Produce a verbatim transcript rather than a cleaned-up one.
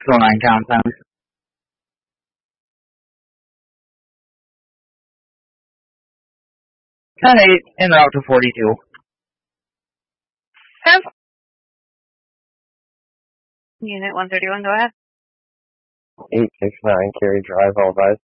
oh nine count ten. ten eight, en route to forty-two. ten. Unit one thirty-one, go ahead. eight six nine, carry drive, all advised.